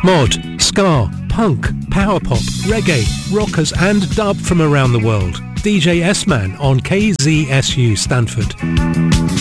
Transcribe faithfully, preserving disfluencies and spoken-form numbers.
Mod, ska, punk, power pop, reggae, rockers and dub from around the world. D J S-Man on K Z S U Stanford.